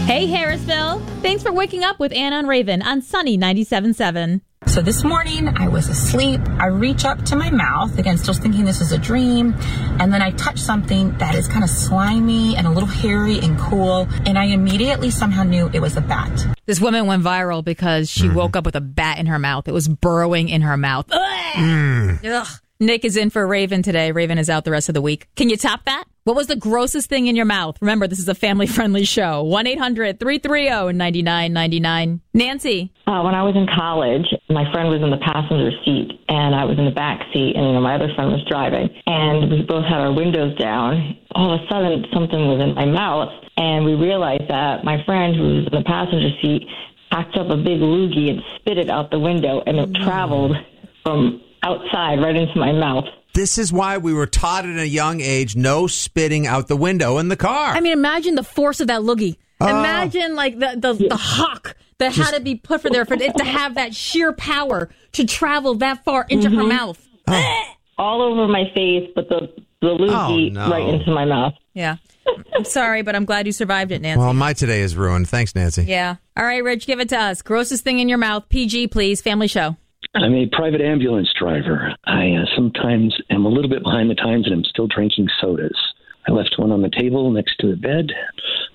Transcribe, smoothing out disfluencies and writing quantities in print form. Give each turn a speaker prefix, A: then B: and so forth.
A: Hey, Harrisville. Thanks for waking up with Anna and Raven on Sunny 97.7.
B: So this morning, I was asleep. I reach up to my mouth, again, still thinking this is a dream, and then I touch something that is kind of slimy and a little hairy and cool, and I immediately somehow knew it was a bat.
A: This woman went viral because she woke up with a bat in her mouth. It was burrowing in her mouth. Ugh. Nick is in for Raven today. Raven is out the rest of the week. Can you top that? What was the grossest thing in your mouth? Remember, this is a family-friendly show. 1-800-330-9999. Nancy.
C: When I was in college, my friend was in the passenger seat, and I was in the back seat, and my other friend was driving. And we both had our windows down. All of a sudden, something was in my mouth, and we realized that my friend, who was in the passenger seat, packed up a big loogie and spit it out the window, and it traveled from outside right into my mouth.
D: This is why we were taught at a young age, no spitting out the window in the car.
A: I mean, imagine the force of that loogie. Imagine like the hawk that had to be put for it to have that sheer power to travel that far into her mouth.
C: All over my face, but the loogie right into my mouth.
A: Yeah. I'm sorry, but I'm glad you survived it, Nancy.
D: Well, my today is ruined. Thanks, Nancy.
A: Yeah. All right, Rich, give it to us. Grossest thing in your mouth. PG, please. Family show.
E: I'm a private ambulance driver. I sometimes am a little bit behind the times and I'm still drinking sodas. I left one on the table next to the bed.